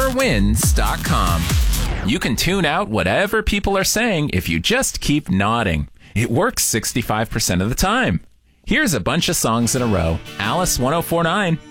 neverwins.com. You can tune out whatever people are saying if you just keep nodding. It works 65% of the time. Here's a bunch of songs in a row. Alice 1049,